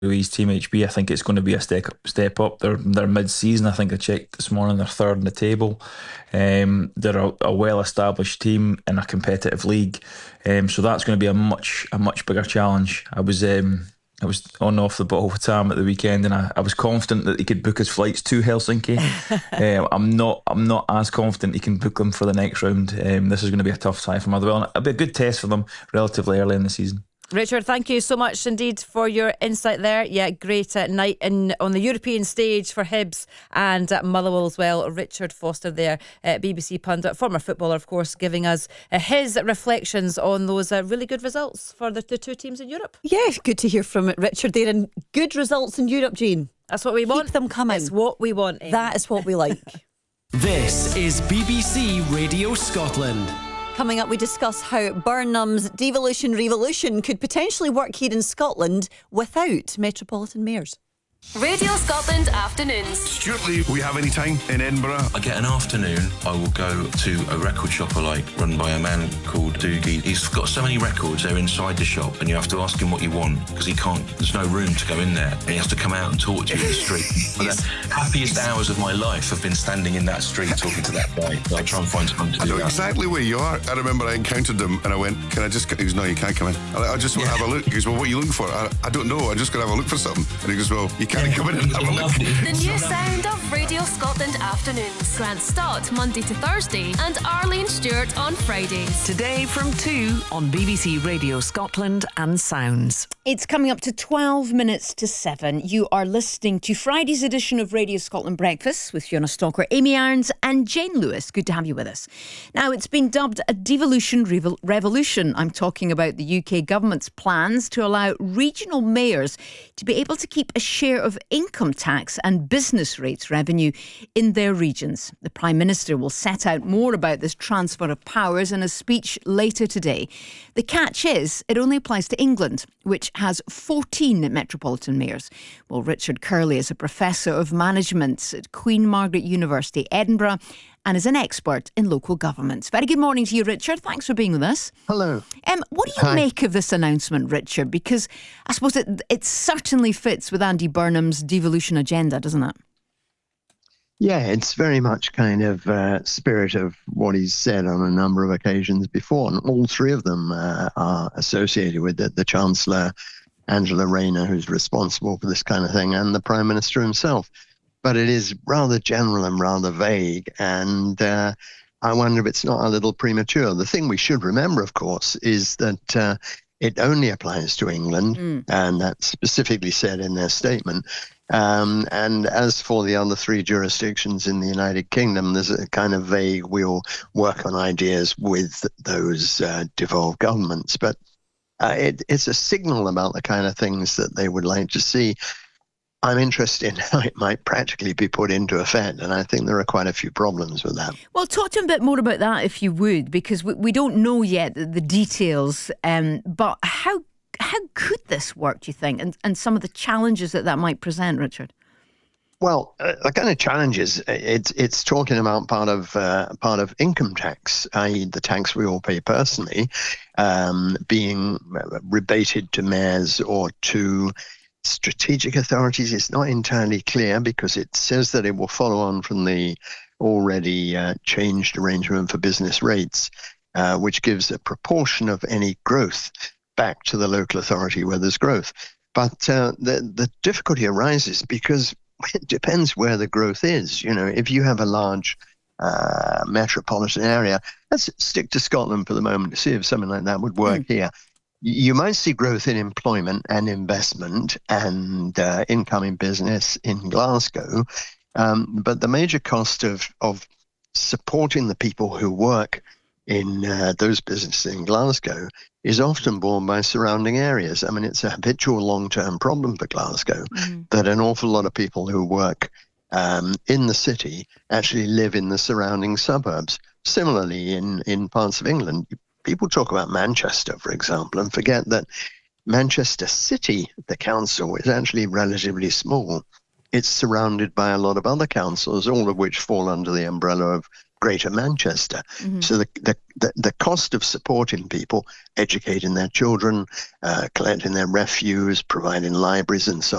Louise team HB. I think it's going to be a step up. They're mid-season. I think I checked this morning. They're third in the table. They're a well-established team in a competitive league. So that's going to be a much bigger challenge. I was on and off the ball with Tam at the weekend, and I was confident that he could book his flights to Helsinki. I'm not as confident he can book them for the next round. This is going to be a tough tie for Motherwell. It'll be a good test for them relatively early in the season. Richard, thank you so much indeed for your insight there. Yeah, great night on the European stage for Hibs and Motherwell as well. Richard Foster there, BBC pundit, former footballer of course, giving us his reflections on those really good results for the two teams in Europe. Yeah, good to hear from Richard there. And good results in Europe, Jane. That's what we want. Keep them coming. It's what we want. Amy. That is what we like. This is BBC Radio Scotland. Coming up, we discuss how Burnham's devolution revolution could potentially work here in Scotland without metropolitan mayors. Radio Scotland Afternoons. Stuart Lee, we have any time in Edinburgh? I get an afternoon, I will go to a record shop I like, run by a man called Doogie. He's got so many records, they're inside the shop, and you have to ask him what you want, because there's no room to go in there, and he has to come out and talk to you in the street. The happiest hours of my life have been standing in that street talking to that guy. I try and find time to do that. I know exactly where you are. I remember I encountered him, and I went, can I just he goes, no, you can't come in. I just want to have a look. He goes, well, what are you looking for? I don't know, I'm just going to have a look for something. And he goes, well, you can't come in and have a look. The new sound of Radio Scotland Afternoons. Grant Stott Monday to Thursday and Arlene Stewart on Fridays. Today from 2 on BBC Radio Scotland and Sounds. It's coming up to 12 minutes to 7. You are listening to Friday's edition of Radio Scotland Breakfast with Fiona Stalker, Amy Irons and Jane Lewis. Good to have you with us. Now, it's been dubbed a devolution revolution. I'm talking about the UK government's plans to allow regional mayors to be able to keep a share of income tax and business rates revenue in their regions. The Prime Minister will set out more about this transfer of powers in a speech later today. The catch is it only applies to England, which has 14 metropolitan mayors. Well, Richard Curley is a professor of management at Queen Margaret University, Edinburgh, and is an expert in local governments. Very good morning to you, Richard. Thanks for being with us. Hello. What do you make of this announcement, Richard? Because I suppose it certainly fits with Andy Burnham's devolution agenda, doesn't it? Yeah, it's very much kind of spirit of what he's said on a number of occasions before. And all three of them are associated with the Chancellor, Angela Rayner, who's responsible for this kind of thing, and the Prime Minister himself. But it is rather general and rather vague, and I wonder if it's not a little premature. The thing we should remember, of course, is that it only applies to England, and that's specifically said in their statement. And as for the other three jurisdictions in the United Kingdom, there's a kind of vague, we'll work on ideas with those devolved governments. But it's a signal about the kind of things that they would like to see. I'm interested in how it might practically be put into effect, and I think there are quite a few problems with that. Well, talk to him a bit more about that, if you would, because we don't know yet the details, but how could this work, do you think, and some of the challenges that might present, Richard? Well, the kind of challenges, it's talking about part of income tax, i.e. the tax we all pay personally, being rebated to mayors or to strategic authorities. Is not entirely clear because it says that it will follow on from the already changed arrangement for business rates, which gives a proportion of any growth back to the local authority where there's growth. But the difficulty arises because it depends where the growth is. You know, if you have a large metropolitan area, let's stick to Scotland for the moment to see if something like that would work here. You might see growth in employment and investment and income in business in Glasgow, but the major cost of supporting the people who work in those businesses in Glasgow is often borne by surrounding areas. I mean, it's a habitual long-term problem for Glasgow that an awful lot of people who work in the city actually live in the surrounding suburbs. Similarly, in parts of England, people talk about Manchester, for example, and forget that Manchester City, the council, is actually relatively small. It's surrounded by a lot of other councils, all of which fall under the umbrella of Greater Manchester. So the cost of supporting people, educating their children, collecting their refuse, providing libraries and so